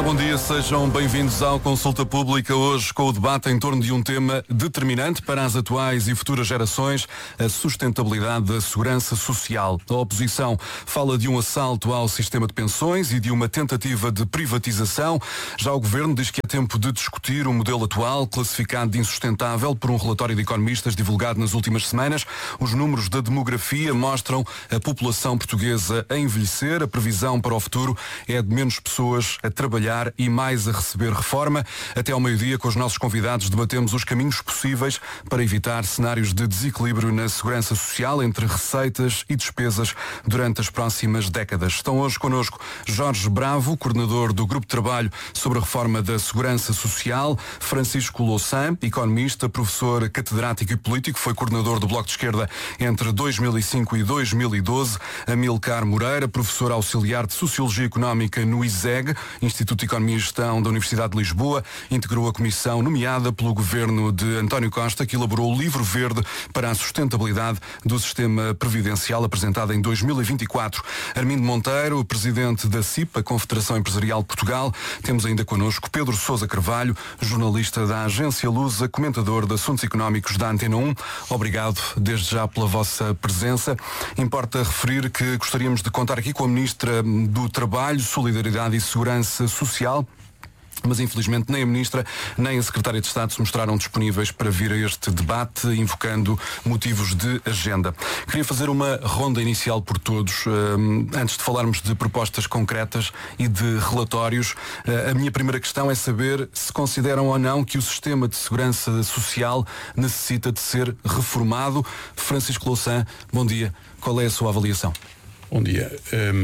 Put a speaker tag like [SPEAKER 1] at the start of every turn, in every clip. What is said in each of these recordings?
[SPEAKER 1] Olá, bom dia, sejam bem-vindos ao Consulta Pública, hoje com o debate em torno de um tema determinante para as atuais e futuras gerações, a sustentabilidade da segurança social. A oposição fala de um assalto ao sistema de pensões e de uma tentativa de privatização. Já o Governo diz que é tempo de discutir o modelo atual, classificado de insustentável por um relatório de economistas divulgado nas últimas semanas. Os números da demografia mostram a população portuguesa a envelhecer. A previsão para o futuro é de menos pessoas a trabalhar e mais a receber reforma. Até ao meio-dia, com os nossos convidados, debatemos os caminhos possíveis para evitar cenários de desequilíbrio na segurança social entre receitas e despesas durante as próximas décadas. Estão hoje connosco Jorge Bravo, coordenador do Grupo de Trabalho sobre a Reforma da Segurança Social, Francisco Louçã, economista, professor catedrático e político, foi coordenador do Bloco de Esquerda entre 2005 e 2012, Amilcar Moreira, professor auxiliar de Sociologia Económica no ISEG, Instituto de Economia e Gestão da Universidade de Lisboa, integrou a comissão nomeada pelo governo de António Costa, que elaborou o Livro Verde para a Sustentabilidade do Sistema Previdencial, apresentado em 2024. Armindo Monteiro, presidente da CIP, a Confederação Empresarial de Portugal. Temos ainda connosco Pedro Sousa Carvalho, jornalista da Agência Lusa, comentador de assuntos económicos da Antena 1. Obrigado desde já pela vossa presença. Importa referir que gostaríamos de contar aqui com a Ministra do Trabalho, Solidariedade e Segurança Social, mas infelizmente nem a Ministra nem a Secretária de Estado se mostraram disponíveis para vir a este debate, invocando motivos de agenda. Queria fazer uma ronda inicial por todos, antes de falarmos de propostas concretas e de relatórios. A minha primeira questão é saber se consideram ou não que o sistema de segurança social necessita de ser reformado. Francisco Louçã, bom dia. Qual é a sua avaliação?
[SPEAKER 2] Bom dia.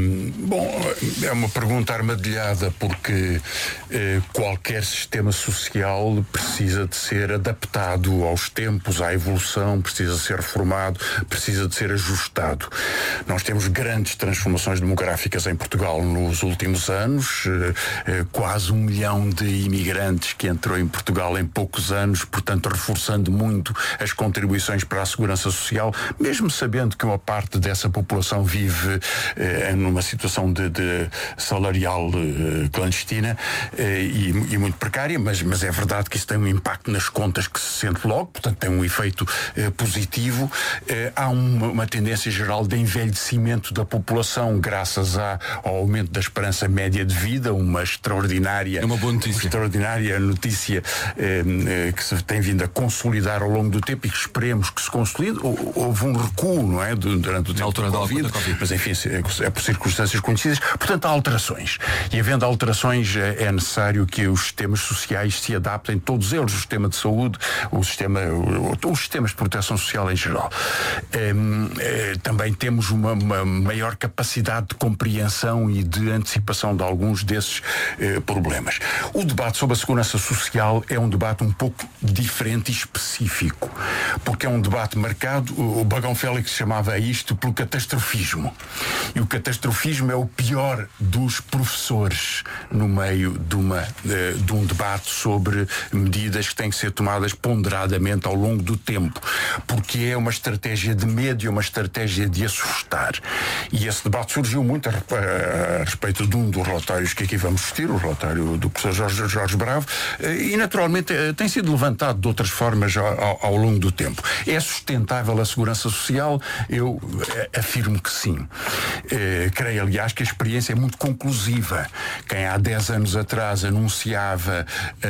[SPEAKER 2] Bom, é uma pergunta armadilhada porque qualquer sistema social precisa de ser adaptado aos tempos, à evolução, precisa de ser reformado, precisa de ser ajustado. Nós temos grandes transformações demográficas em Portugal nos últimos anos, quase 1 milhão de imigrantes que entrou em Portugal em poucos anos, portanto reforçando muito as contribuições para a segurança social, mesmo sabendo que uma parte dessa população vive numa situação de salarial clandestina e muito precária, mas é verdade que isso tem um impacto nas contas que se sente logo, portanto tem um efeito positivo. Há uma tendência geral de envelhecimento da população graças ao aumento da esperança média de vida, uma extraordinária,
[SPEAKER 1] é uma boa notícia.
[SPEAKER 2] Extraordinária notícia que se tem vindo a consolidar ao longo do tempo e que esperemos que se consolide. Houve um recuo, não é, durante o tempo da Covid, mas enfim, é por circunstâncias conhecidas. Portanto, há alterações. E havendo alterações, é necessário que os sistemas sociais se adaptem, todos eles, o sistema de saúde, os sistemas de proteção social em geral. Também temos uma maior capacidade de compreensão e de antecipação de alguns desses problemas. O debate sobre a segurança social é um debate um pouco diferente e específico, porque é um debate marcado, o Bagão Félix chamava isto pelo catastrofismo. E o catastrofismo é o pior dos professores no meio de um debate sobre medidas que têm que ser tomadas ponderadamente ao longo do tempo, porque é uma estratégia de medo e uma estratégia de assustar. E esse debate surgiu muito a respeito de um dos relatórios que aqui vamos discutir, o relatório do professor Jorge Bravo, e naturalmente tem sido levantado de outras formas ao longo do tempo. É sustentável a segurança social? Eu afirmo que sim. Creio, aliás, que a experiência é muito conclusiva. Quem há 10 anos atrás anunciava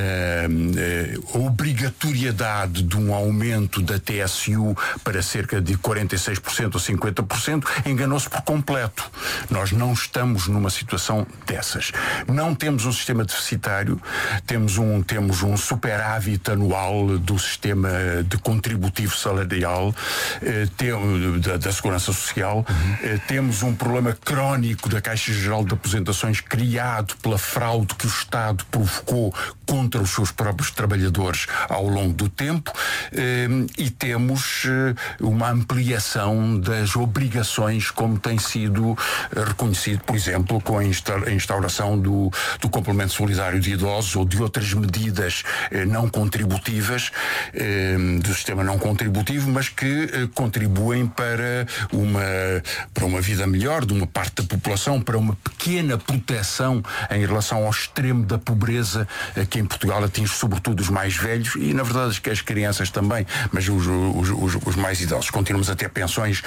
[SPEAKER 2] a obrigatoriedade de um aumento da TSU para cerca de 46% ou 50%, enganou-se por completo. Nós não estamos numa situação dessas. Não temos um sistema deficitário, temos um superávit anual do sistema de contributivo salarial da Segurança Social. Temos um problema crónico da Caixa Geral de Aposentações criado pela fraude que o Estado provocou contra os seus próprios trabalhadores ao longo do tempo, e temos uma ampliação das obrigações, como tem sido reconhecido, por exemplo, com a instauração do complemento solidário de idosos ou de outras medidas não contributivas do sistema não contributivo, mas que contribuem para uma vida melhor de uma parte da população, para uma pequena proteção em relação ao extremo da pobreza que em Portugal atinge sobretudo os mais velhos e, na verdade, que as crianças também, mas os mais idosos. Continuamos a ter pensões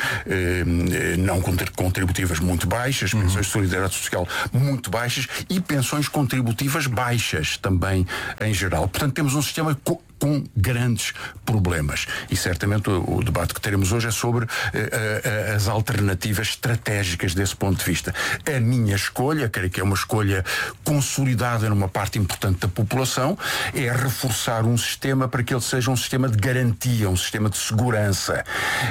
[SPEAKER 2] não contributivas muito baixas, pensões de solidariedade social muito baixas e pensões contributivas baixas também em geral. Portanto, temos um sistema com grandes problemas. E certamente o debate que teremos hoje é sobre as alternativas estratégicas desse ponto de vista. A minha escolha, creio que é uma escolha consolidada numa parte importante da população, é reforçar um sistema para que ele seja um sistema de garantia, um sistema de segurança.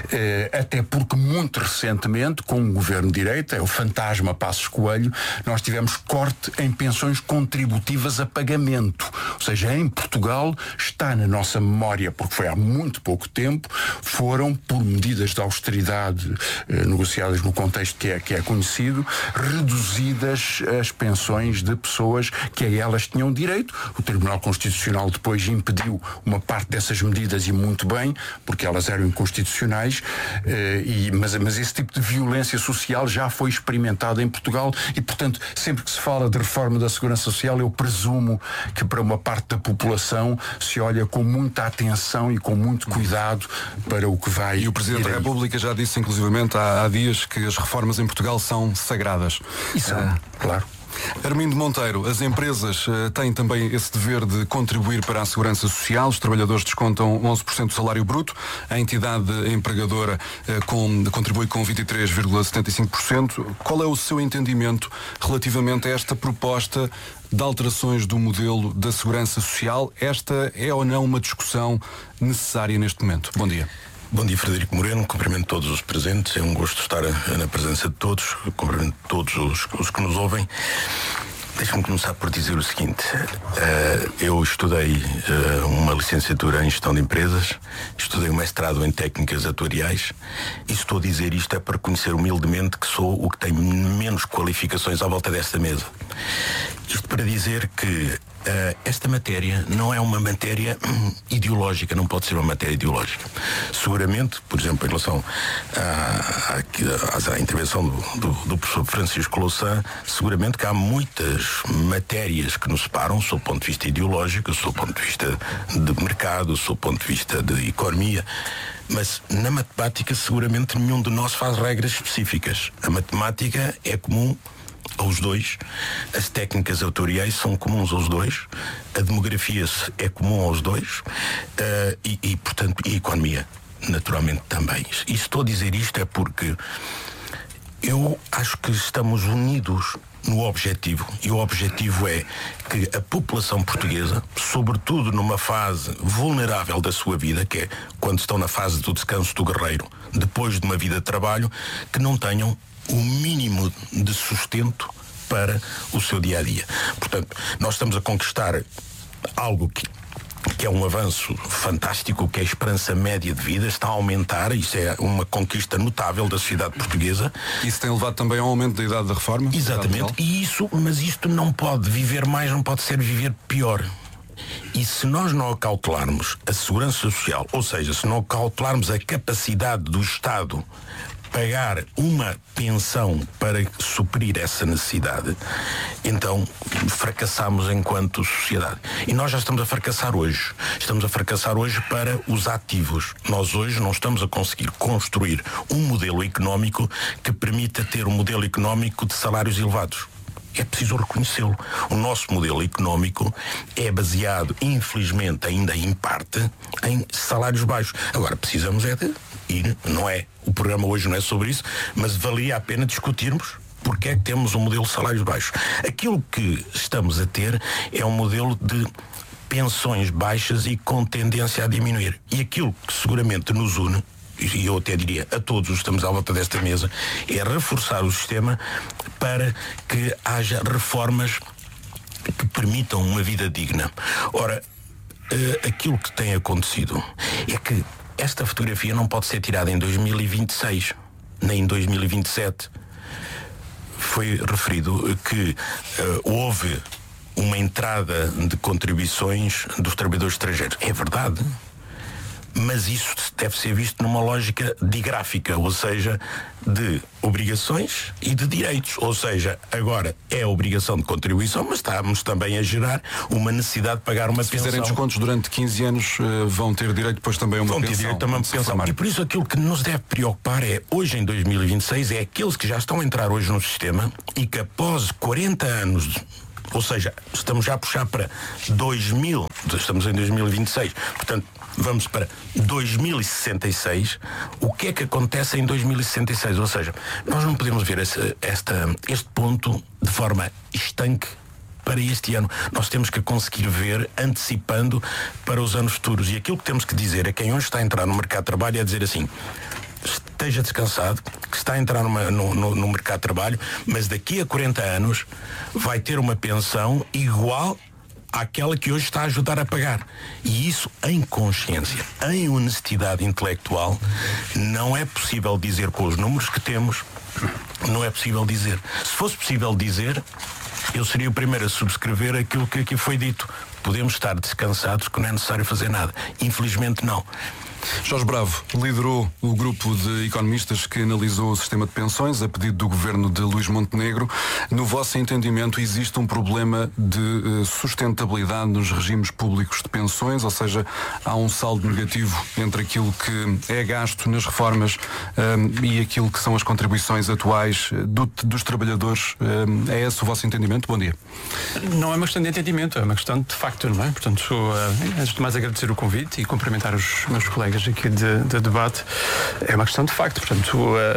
[SPEAKER 2] Até porque muito recentemente, com o governo de direita, é o fantasma Passos Coelho, nós tivemos corte em pensões contributivas a pagamento. Ou seja, em Portugal está na nossa memória, porque foi há muito pouco tempo, foram, por medidas de austeridade negociadas no contexto que é conhecido, reduzidas as pensões de pessoas que a elas tinham direito. O Tribunal Constitucional depois impediu uma parte dessas medidas, e muito bem, porque elas eram inconstitucionais, mas esse tipo de violência social já foi experimentado em Portugal e, portanto, sempre que se fala de reforma da Segurança Social, eu presumo que para uma parte da população se olha com muita atenção e com muito cuidado para o que vai.
[SPEAKER 1] E o Presidente da República já disse, inclusivamente, há dias, que as reformas em Portugal são sagradas.
[SPEAKER 2] Isso, claro.
[SPEAKER 1] Armindo Monteiro, as empresas têm também esse dever de contribuir para a segurança social. Os trabalhadores descontam 11% do salário bruto. A entidade empregadora contribui com 23,75%. Qual é o seu entendimento relativamente a esta proposta de alterações do modelo da segurança social? Esta é ou não uma discussão necessária neste momento? Bom dia.
[SPEAKER 3] Bom dia, Frederico Moreno, cumprimento todos os presentes, é um gosto estar na presença de todos, cumprimento todos os que nos ouvem. Deixe-me começar por dizer o seguinte, eu estudei uma licenciatura em gestão de empresas, estudei um mestrado em técnicas atuariais e estou a dizer isto é para reconhecer humildemente que sou o que tem menos qualificações à volta desta mesa. Isto para dizer que esta matéria não é uma matéria ideológica, não pode ser uma matéria ideológica. Seguramente, por exemplo, em relação à intervenção do professor Francisco Louçã, seguramente que há muitas matérias que nos separam, sob o ponto de vista ideológico, sob o ponto de vista de mercado, sob o ponto de vista de economia. Mas na matemática seguramente nenhum de nós faz regras específicas. A matemática é comum aos dois, as técnicas autoriais são comuns aos dois, a demografia é comum aos dois, portanto, e a economia, naturalmente, também. E estou a dizer isto é porque eu acho que estamos unidos no objetivo, e o objetivo é que a população portuguesa, sobretudo numa fase vulnerável da sua vida, que é quando estão na fase do descanso do guerreiro, depois de uma vida de trabalho, que não tenham o mínimo de sustento para o seu dia-a-dia. Portanto, nós estamos a conquistar algo que é um avanço fantástico, que é a esperança média de vida está a aumentar, isso é uma conquista notável da sociedade portuguesa.
[SPEAKER 1] Isso tem levado também ao aumento da idade da reforma?
[SPEAKER 3] Exatamente, mas isto não pode viver mais, não pode ser viver pior. E se nós não acautelarmos a segurança social, ou seja, se não acautelarmos a capacidade do Estado pagar uma pensão para suprir essa necessidade, então fracassamos enquanto sociedade. E nós já estamos a fracassar hoje. Estamos a fracassar hoje para os ativos. Nós hoje não estamos a conseguir construir um modelo económico que permita ter um modelo económico de salários elevados. É preciso reconhecê-lo. O nosso modelo económico é baseado, infelizmente, ainda em parte, em salários baixos. Agora, precisamos é de ir, não é? O programa hoje não é sobre isso, mas valia a pena discutirmos porque é que temos um modelo de salários baixos. Aquilo que estamos a ter é um modelo de pensões baixas e com tendência a diminuir. E aquilo que seguramente nos une, e eu até diria a todos os que estamos à volta desta mesa, é reforçar o sistema para que haja reformas que permitam uma vida digna. Ora, aquilo que tem acontecido é que esta fotografia não pode ser tirada em 2026, nem em 2027. Foi referido que houve uma entrada de contribuições dos trabalhadores estrangeiros. É verdade. Mas isso deve ser visto numa lógica digráfica, ou seja, de obrigações e de direitos. Ou seja, agora é a obrigação de contribuição, mas estamos também a gerar uma necessidade de pagar uma pensão.
[SPEAKER 1] Se fizerem descontos durante 15 anos, vão ter direito depois também a uma pensão. Vão ter direito também a uma pensão.
[SPEAKER 3] E por isso aquilo que nos deve preocupar é, hoje em 2026, é aqueles que já estão a entrar hoje no sistema e que após 40 anos... Ou seja, estamos já a puxar para 2000, estamos em 2026, portanto, vamos para 2066, o que é que acontece em 2066? Ou seja, nós não podemos ver este ponto de forma estanque para este ano. Nós temos que conseguir ver antecipando para os anos futuros. E aquilo que temos que dizer a quem hoje está a entrar no mercado de trabalho é dizer assim: esteja descansado, que está a entrar no mercado de trabalho, mas daqui a 40 anos vai ter uma pensão igual àquela que hoje está a ajudar a pagar. E isso em consciência, em honestidade intelectual, não é possível dizer com os números que temos, não é possível dizer. Se fosse possível dizer, eu seria o primeiro a subscrever aquilo que aqui foi dito. Podemos estar descansados que não é necessário fazer nada. Infelizmente não.
[SPEAKER 1] Jorge Bravo liderou o grupo de economistas que analisou o sistema de pensões a pedido do governo de Luís Montenegro. No vosso entendimento, existe um problema de sustentabilidade nos regimes públicos de pensões, ou seja, há um saldo negativo entre aquilo que é gasto nas reformas e aquilo que são as contribuições atuais dos trabalhadores. É esse o vosso entendimento? Bom dia.
[SPEAKER 4] Não é uma questão de entendimento, é uma questão de facto, não é? Portanto, antes de mais agradecer o convite e cumprimentar os meus colegas aqui de debate. É uma questão de facto. Portanto,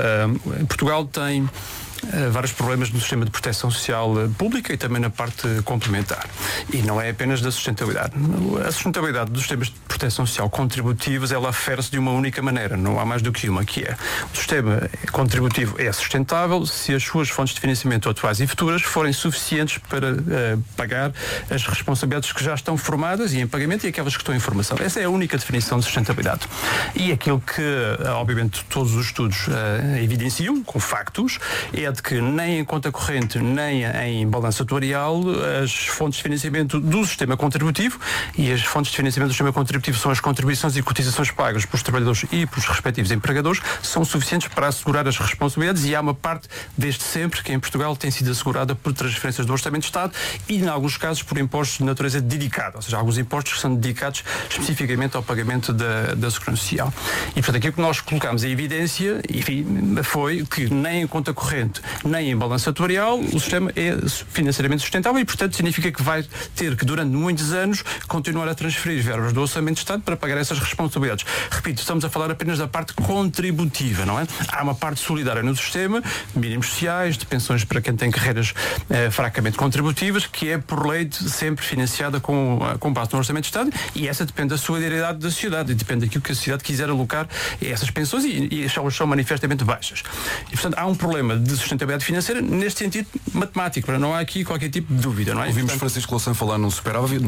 [SPEAKER 4] Portugal tem vários problemas no sistema de proteção social pública e também na parte complementar. E não é apenas da sustentabilidade. A sustentabilidade dos sistemas de proteção social contributivos, ela afere-se de uma única maneira, não há mais do que uma, que é: o sistema contributivo é sustentável se as suas fontes de financiamento atuais e futuras forem suficientes para pagar as responsabilidades que já estão formadas e em pagamento e aquelas que estão em formação. Essa é a única definição de sustentabilidade. E aquilo que, obviamente, todos os estudos evidenciam, com factos, é de que nem em conta corrente, nem em balanço atuarial, as fontes de financiamento do sistema contributivo, e as fontes de financiamento do sistema contributivo são as contribuições e cotizações pagas pelos trabalhadores e pelos respectivos empregadores, são suficientes para assegurar as responsabilidades, e há uma parte, desde sempre, que em Portugal tem sido assegurada por transferências do Orçamento de Estado e, em alguns casos, por impostos de natureza dedicada, ou seja, alguns impostos que são dedicados especificamente ao pagamento da Segurança Social. E, portanto, aquilo que nós colocámos em evidência, enfim, foi que nem em conta corrente nem em balanço atuarial o sistema é financeiramente sustentável e, portanto, significa que vai ter que, durante muitos anos, continuar a transferir verbas do Orçamento de Estado para pagar essas responsabilidades. Repito, estamos a falar apenas da parte contributiva, não é? Há uma parte solidária no sistema, mínimos sociais, de pensões para quem tem carreiras fracamente contributivas, que é, por lei, sempre financiada com base no Orçamento de Estado, e essa depende da solidariedade da sociedade e depende daquilo que a sociedade quiser alocar a essas pensões, e são manifestamente baixas. E, portanto, há um problema de sustentabilidade financeira neste sentido matemático, não há aqui qualquer tipo de dúvida, não é?
[SPEAKER 1] Ouvimos Francisco Louçã falar no superávit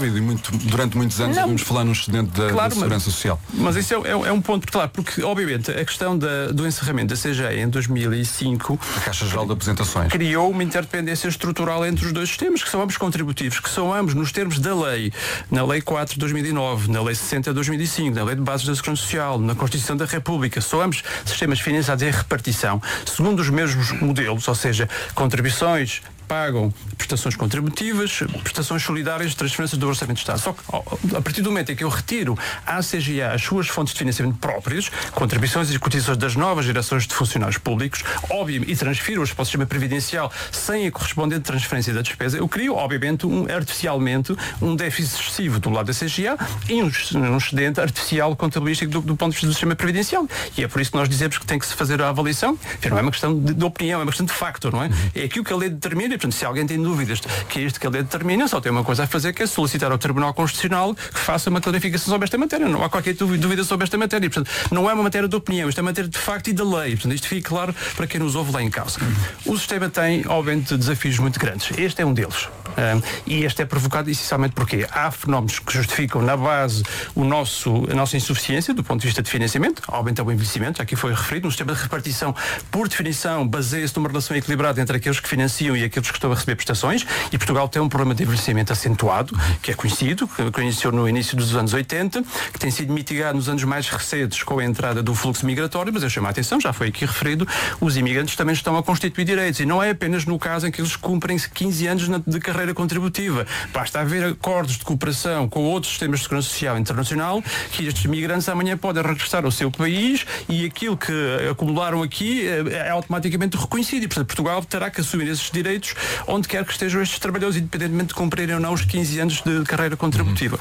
[SPEAKER 1] e durante muitos anos ouvimos falar no excedente da Segurança Social.
[SPEAKER 4] Mas isso é um ponto, claro, porque obviamente a questão do encerramento da CGE em 2005,
[SPEAKER 1] a Caixa Geral de Apresentações,
[SPEAKER 4] criou uma interdependência estrutural entre os dois sistemas, que são ambos contributivos, que são ambos nos termos da lei, na Lei 4 de 2009, na Lei 60 de 2005, na Lei de Bases da Segurança Social, na Constituição da República, são ambos sistemas financiados em repartição, segundo os mesmos modelos, ou seja, contribuições pagam prestações contributivas, prestações solidárias, transferências do Orçamento de Estado. Só que, a partir do momento em que eu retiro à CGA as suas fontes de financiamento próprias, contribuições e cotizações das novas gerações de funcionários públicos, obviamente, e transfiro-as para o sistema previdencial sem a correspondente transferência da despesa, eu crio, obviamente, artificialmente, um déficit excessivo do lado da CGA e um excedente artificial contabilístico do ponto de vista do sistema previdencial. E é por isso que nós dizemos que tem que se fazer a avaliação. Não é uma questão de opinião, é uma questão de facto, não é? É aquilo que a lei determina. Portanto, se alguém tem dúvidas que é isto que a lei determina, só tem uma coisa a fazer, que é solicitar ao Tribunal Constitucional que faça uma clarificação sobre esta matéria. Não há qualquer dúvida sobre esta matéria. Portanto, não é uma matéria de opinião, isto é uma matéria de facto e de lei. Portanto, isto fica claro para quem nos ouve lá em causa. O sistema tem, obviamente, desafios muito grandes. Este é um deles. E este é provocado essencialmente porque há fenómenos que justificam na base a nossa insuficiência do ponto de vista de financiamento, aumenta o envelhecimento, aqui foi referido, um sistema de repartição, por definição, baseia-se numa relação equilibrada entre aqueles que financiam e aqueles que estão a receber prestações, e Portugal tem um problema de envelhecimento acentuado, que é conhecido, que iniciou no início dos anos 80, que tem sido mitigado nos anos mais recentes com a entrada do fluxo migratório, mas eu chamo a atenção, já foi aqui referido, os imigrantes também estão a constituir direitos, e não é apenas no caso em que eles cumprem 15 anos de carreira contributiva. Basta haver acordos de cooperação com outros sistemas de segurança social internacional, que estes migrantes amanhã podem regressar ao seu país e aquilo que acumularam aqui é automaticamente reconhecido, e portanto Portugal terá que assumir esses direitos onde quer que estejam estes trabalhadores, independentemente de cumprirem ou não os 15 anos de carreira contributiva.